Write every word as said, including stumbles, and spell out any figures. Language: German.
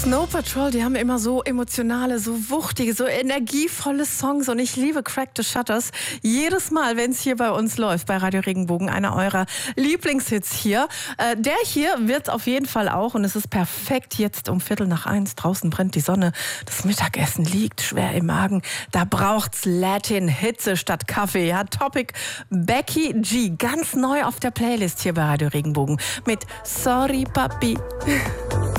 Snow Patrol, die haben immer so emotionale, so wuchtige, so energievolle Songs und ich liebe Crack the Shutters. Jedes Mal, wenn es hier bei uns läuft, bei Radio Regenbogen, einer eurer Lieblingshits hier. Äh, der hier wird auf jeden Fall auch und es ist perfekt jetzt um Viertel nach eins. Draußen brennt die Sonne, das Mittagessen liegt schwer im Magen. Da braucht's Latin Hitze statt Kaffee. Ja, Topic Becky G, ganz neu auf der Playlist hier bei Radio Regenbogen mit Sorry Papi.